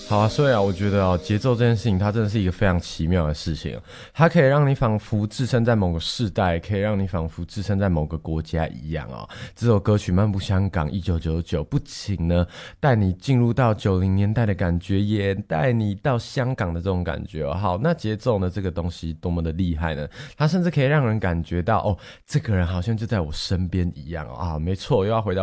好啊，所以啊，我觉得节奏这件事情，它真的是一个非常奇妙的事情。它可以让你仿佛置身在某个世代，可以让你仿佛置身在某个国家一样这首歌曲《漫步香港1999》，不仅呢带你进入到90年代的感觉，也带你到香港的这种感觉好，那节奏呢，这个东西多么的厉害呢？它甚至可以让人感觉到这个人好像就在我身边一样没错，又要回到